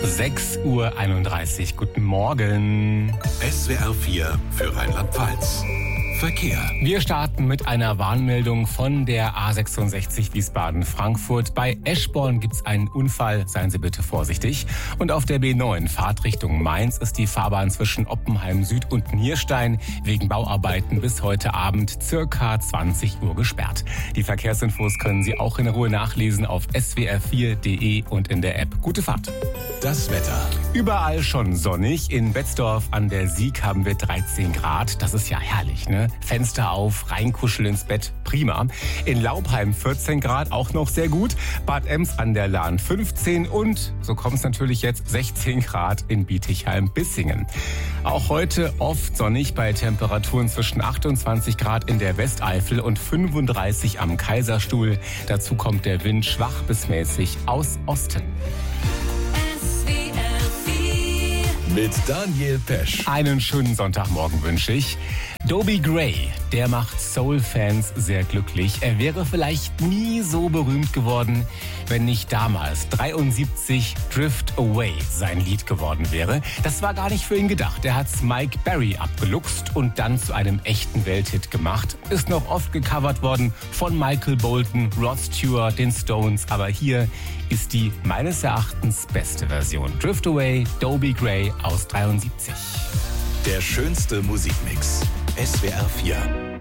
6:31 Uhr. Guten Morgen. SWR 4 für Rheinland-Pfalz. Verkehr. Wir starten mit einer Warnmeldung von der A66 Wiesbaden-Frankfurt. Bei Eschborn gibt es einen Unfall. Seien Sie bitte vorsichtig. Und auf der B9 Fahrtrichtung Mainz ist die Fahrbahn zwischen Oppenheim Süd und Nierstein wegen Bauarbeiten bis heute Abend circa 20 Uhr gesperrt. Die Verkehrsinfos können Sie auch in Ruhe nachlesen auf swr4.de und in der App. Gute Fahrt. Das Wetter. Überall schon sonnig. In Betzdorf an der Sieg haben wir 13 Grad. Das ist ja herrlich, ne? Fenster auf, reinkuscheln ins Bett, prima. In Laubheim 14 Grad, auch noch sehr gut. Bad Ems an der Lahn 15 und, so kommt es natürlich jetzt, 16 Grad in Bietigheim-Bissingen. Auch heute oft sonnig bei Temperaturen zwischen 28 Grad in der Westeifel und 35 am Kaiserstuhl. Dazu kommt der Wind schwach bis mäßig aus Osten. Mit Daniel Pesch. Einen schönen Sonntagmorgen wünsche ich. Dobie Gray, der macht Soul-Fans sehr glücklich. Er wäre vielleicht nie so berühmt geworden, wenn nicht damals 73 Drift Away sein Lied geworden wäre. Das war gar nicht für ihn gedacht. Er hat's Mike Berry abgeluchst und dann zu einem echten Welthit gemacht. Ist noch oft gecovert worden von Michael Bolton, Rod Stewart, den Stones. Aber hier ist die meines Erachtens beste Version. Drift Away, Dobie Gray aus 73. Der schönste Musikmix. SWR 4.